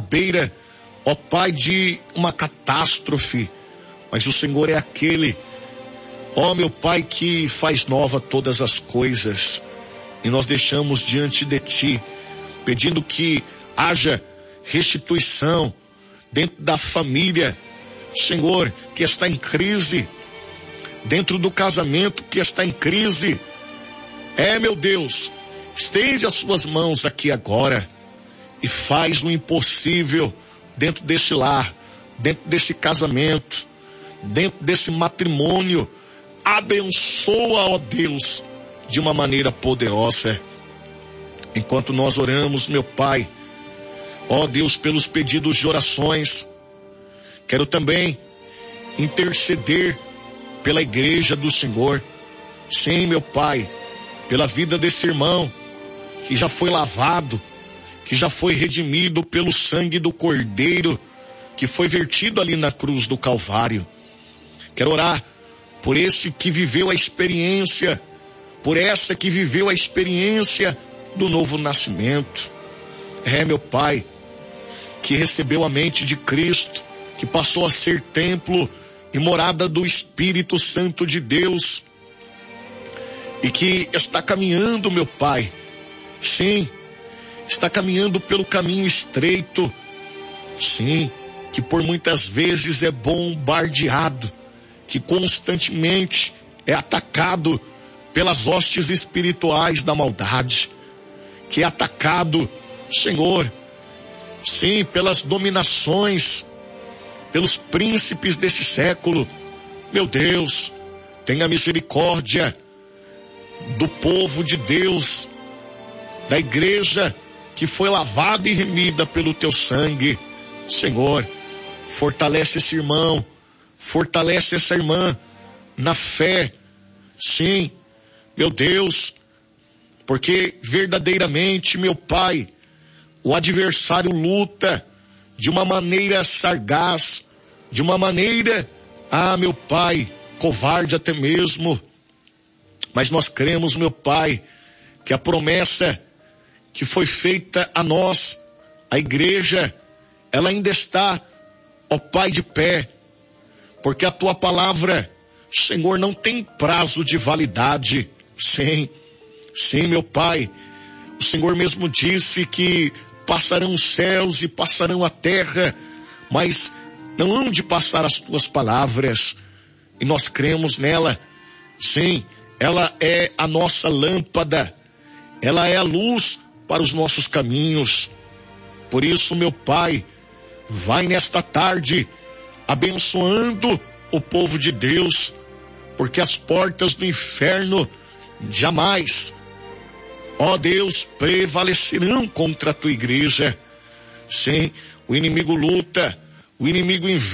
beira, ó Pai, de uma catástrofe, mas o Senhor é aquele, ó meu Pai, que faz nova todas as coisas, e nós deixamos diante de Ti, pedindo que haja restituição dentro da família, Senhor, que está em crise, dentro do casamento que está em crise. Meu Deus, estende as suas mãos aqui agora e faz o impossível dentro desse lar, dentro desse casamento, dentro desse matrimônio. Abençoa, ó Deus, de uma maneira poderosa. Enquanto nós oramos, meu Pai, ó Deus, pelos pedidos de orações, quero também interceder pela igreja do Senhor. Sim, meu Pai, pela vida desse irmão que já foi lavado, que já foi redimido pelo sangue do Cordeiro que foi vertido ali na cruz do Calvário. Quero orar por esse que viveu a experiência, por essa que viveu a experiência do novo nascimento. Meu Pai, que recebeu a mente de Cristo, que passou a ser templo e morada do Espírito Santo de Deus, e que está caminhando, meu Pai, sim, está caminhando pelo caminho estreito, sim, que por muitas vezes é bombardeado, que constantemente é atacado pelas hostes espirituais da maldade, que é atacado, Senhor, sim, pelas dominações, pelos príncipes desse século. Meu Deus, tenha misericórdia do povo de Deus, da igreja que foi lavada e remida pelo teu sangue. Senhor, fortalece esse irmão, fortalece essa irmã na fé, sim, meu Deus, porque verdadeiramente, meu Pai, o adversário luta de uma maneira sagaz, de uma maneira, meu Pai, covarde até mesmo, mas nós cremos, meu Pai, que a promessa que foi feita a nós, a igreja, ela ainda está, ó Pai, de pé, porque a tua palavra, Senhor, não tem prazo de validade. Sim, meu Pai, o Senhor mesmo disse que passarão os céus e passarão a terra, mas não hão de passar as tuas palavras, e nós cremos nela. Sim, ela é a nossa lâmpada, ela é a luz para os nossos caminhos. Por isso, meu Pai, vai nesta tarde abençoando o povo de Deus, porque as portas do inferno jamais, ó Deus, prevalecerão contra a tua igreja. Sim, o inimigo luta, o inimigo